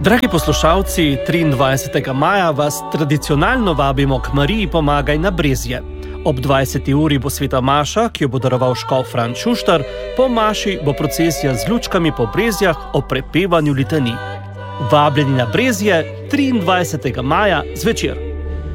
Dragi poslušalci, 23. maja vas tradicionalno vabimo k Mariji Pomagaj na Brezje. Ob 20. uri bo sveta maša, ki jo bo daroval škof Franc Šuštar, po maši bo procesija z lučkami po Brezjah o prepevanju litanij. Vabljeni na Brezje 23. maja zvečer.